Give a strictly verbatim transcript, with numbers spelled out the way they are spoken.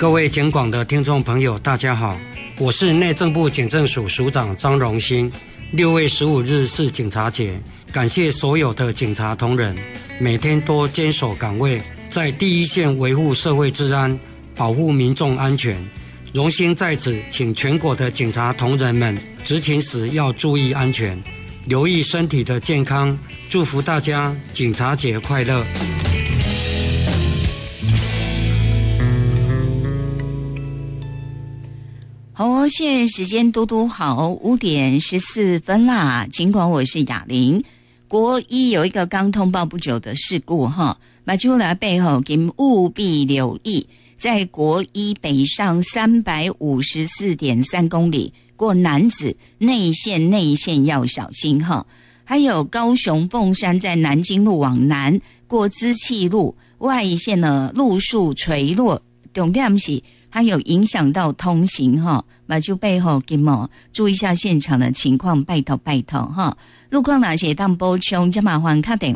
各位警广的听众朋友，大家好，我是内政部警政署署长张荣兴。六月十五日是警察节，感谢所有的警察同仁，每天都坚守岗位，在第一线维护社会治安，保护民众安全。荣兴在此请全国的警察同仁们执勤时要注意安全，留意身体的健康，祝福大家警察节快乐。 好哦，现在时间嘟嘟好，五点十四分啦。尽管我是雅玲，国一有一个刚通报不久的事故哈，马出来背后请务必留意，在国一北上三百五十四点三公里过楠梓内线内线要小心哈。还有高雄凤山在南京路往南过资气路外线的路树垂落，重点是它有影响到通行哈，马就背后给mo注意一下现场的情况，拜托拜托哈。路况哪些当补充，就麻烦打电